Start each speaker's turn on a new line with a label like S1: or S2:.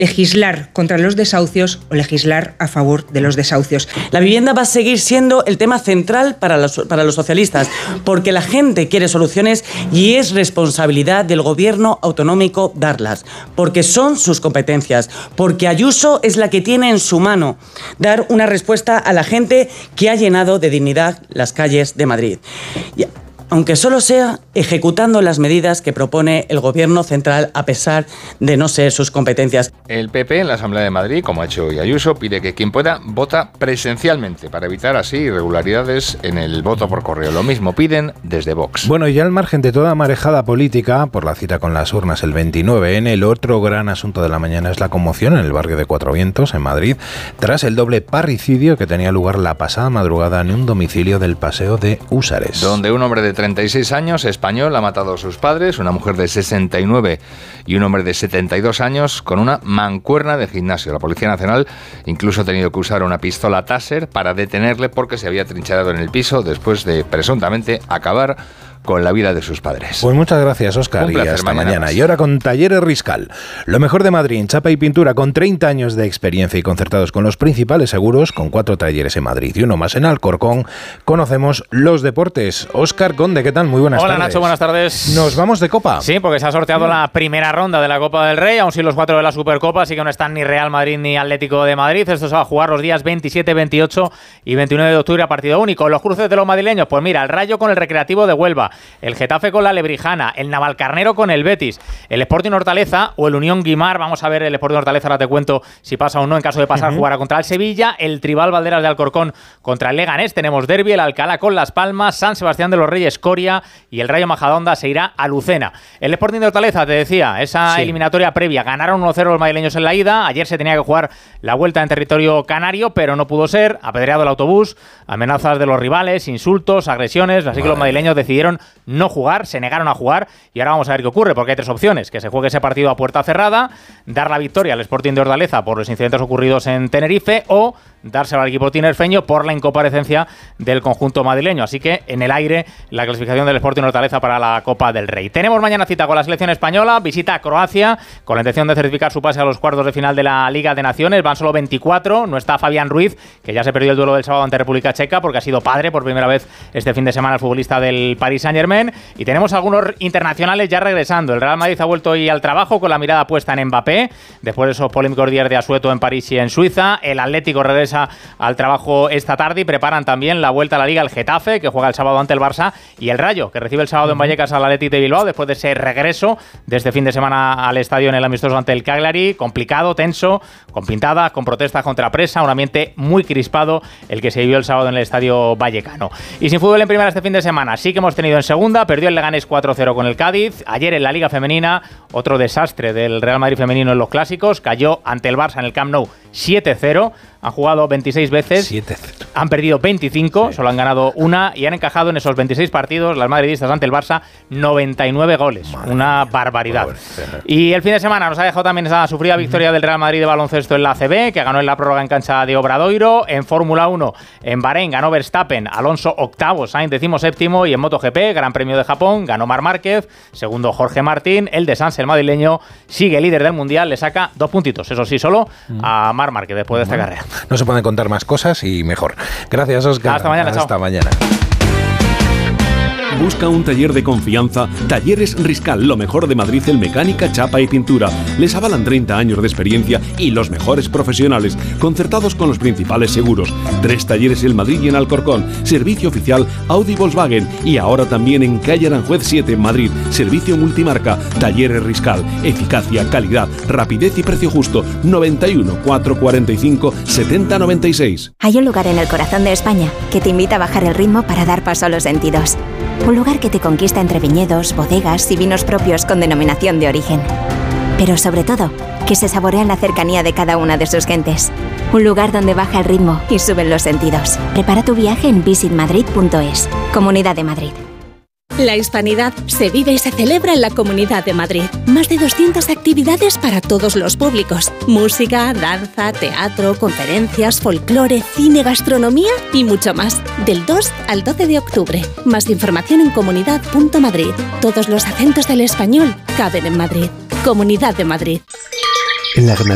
S1: legislar contra los desahucios o legislar a favor de los desahucios.
S2: La vivienda va a seguir siendo el tema central para los socialistas, porque la gente quiere soluciones y es responsabilidad del gobierno autonómico darlas, porque son sus competencias, porque Ayuso es la que tiene en su mano dar una respuesta a la gente que ha llenado de dignidad las calles de Madrid. Aunque solo sea ejecutando las medidas que propone el Gobierno central a pesar de no ser sus competencias.
S3: El PP en la Asamblea de Madrid, como ha hecho hoy Ayuso, pide que quien pueda vota presencialmente para evitar así irregularidades en el voto por correo. Lo mismo piden desde Vox.
S4: Bueno, y ya al margen de toda marejada política, por la cita con las urnas el 29N, el otro gran asunto de la mañana es la conmoción en el barrio de Cuatro Vientos, en Madrid, tras el doble parricidio que tenía lugar la pasada madrugada en un domicilio del Paseo de Húsares.
S3: Donde un hombre de 36 años, español, ha matado a sus padres, una mujer de 69 y un hombre de 72 años con una mancuerna de gimnasio. La Policía Nacional incluso ha tenido que usar una pistola Taser para detenerle porque se había trincherado en el piso después de presuntamente acabar con la vida de sus padres.
S4: Pues muchas gracias, Óscar, y hasta mañana. Y ahora con Talleres Riscal, lo mejor de Madrid en chapa y pintura, con 30 años de experiencia y concertados con los principales seguros, con 4 talleres en Madrid y uno más en Alcorcón. Conocemos los deportes. Óscar Conde, ¿qué tal? Muy buenas tardes.
S5: Hola, Nacho, buenas tardes.
S4: ¿Nos vamos de Copa?
S5: Sí, porque se ha sorteado la primera ronda de la Copa del Rey, aún sin los 4 de la Supercopa, así que no están ni Real Madrid ni Atlético de Madrid. Esto se va a jugar los días 27, 28 y 29 de octubre a partido único. Los cruces de los madrileños, pues mira, el Rayo con el Recreativo de Huelva, el Getafe con la Lebrijana, el Navalcarnero con el Betis, el Sporting Hortaleza o el Unión Guimar. Vamos a ver el Sporting Hortaleza, ahora te cuento si pasa o no. En caso de pasar, jugará contra el Sevilla, el Tribal Valderas de Alcorcón contra el Leganés. Tenemos derbi, el Alcalá con Las Palmas, San Sebastián de los Reyes, Coria, y el Rayo Majadahonda se irá a Lucena. El Sporting de Hortaleza, te decía, esa eliminatoria previa, ganaron 1-0 los madrileños en la ida. Ayer se tenía que jugar la vuelta en territorio canario, pero no pudo ser. Apedreado el autobús, amenazas de los rivales, insultos, agresiones, así que los madrileños decidieron no jugar, se negaron a jugar, y ahora vamos a ver qué ocurre, porque hay 3 opciones: que se juegue ese partido a puerta cerrada, dar la victoria al Sporting de Hortaleza por los incidentes ocurridos en Tenerife, o dárselo al equipo tinerfeño por la incomparecencia del conjunto madrileño. Así que en el aire la clasificación del Sporting Hortaleza para la Copa del Rey. Tenemos mañana cita con la selección española, visita a Croacia con la intención de certificar su pase a los cuartos de final de la Liga de Naciones. Van solo 24, no está Fabián Ruiz, que ya se perdió el duelo del sábado ante República Checa porque ha sido padre por primera vez este fin de semana, el futbolista del Paris Saint-Germain. Y tenemos algunos internacionales ya regresando. El Real Madrid ha vuelto hoy al trabajo con la mirada puesta en Mbappé, después de esos polémicos días de asueto en París y en Suiza. El Atlético regresa al trabajo esta tarde y preparan también la vuelta a la Liga el Getafe, que juega el sábado ante el Barça, y el Rayo, que recibe el sábado en Vallecas al Athletic de Bilbao después de ese regreso de este fin de semana al estadio en el amistoso ante el Cagliari. Complicado, tenso, con pintadas, con protestas contra presa, un ambiente muy crispado el que se vivió el sábado en el estadio vallecano. Y sin fútbol en primera este fin de semana, sí que hemos tenido en segunda. Perdió el Leganés 4-0 con el Cádiz. Ayer en la Liga Femenina, otro desastre del Real Madrid femenino en los clásicos. Cayó ante el Barça en el Camp Nou 7-0. Han jugado 26 veces, 7-0. Han perdido 25, solo han ganado una, y han encajado en esos 26 partidos las madridistas ante el Barça 99 goles. Una barbaridad. Y el fin de semana nos ha dejado también esa sufrida victoria del Real Madrid de baloncesto en la ACB, que ganó en la prórroga en cancha de Obradoiro. En Fórmula 1, en Bahrein ganó Verstappen, Alonso octavo, Sainz 17º, y en MotoGP, Gran Premio de Japón, ganó Marc Márquez, segundo Jorge Martín. El de Sanz, el madrileño, sigue líder del Mundial, le saca 2 puntitos, eso sí, solo a Marc Márquez después de esta carrera.
S4: No se pueden contar más cosas y mejor. Gracias, Óscar.
S5: Hasta mañana.
S4: Hasta mañana.
S6: Busca un taller de confianza. Talleres Riscal, lo mejor de Madrid en mecánica, chapa y pintura. Les avalan 30 años de experiencia y los mejores profesionales, concertados con los principales seguros. 3 talleres en Madrid y en Alcorcón. Servicio oficial Audi, Volkswagen, y ahora también en calle Aranjuez 7 en Madrid. Servicio multimarca. Talleres Riscal. Eficacia, calidad, rapidez y precio justo. 91 445 70 96.
S7: Hay un lugar en el corazón de España que te invita a bajar el ritmo para dar paso a los sentidos. Un lugar que te conquista entre viñedos, bodegas y vinos propios con denominación de origen. Pero sobre todo, que se saborea en la cercanía de cada una de sus gentes. Un lugar donde baja el ritmo y suben los sentidos. Prepara tu viaje en visitmadrid.es. Comunidad de Madrid.
S8: La hispanidad se vive y se celebra en la Comunidad de Madrid. Más de 200 actividades para todos los públicos. Música, danza, teatro, conferencias, folclore, cine, gastronomía y mucho más. Del 2 al 12 de octubre. Más información en comunidad.madrid. Todos los acentos del español caben en Madrid. Comunidad de Madrid.
S9: En la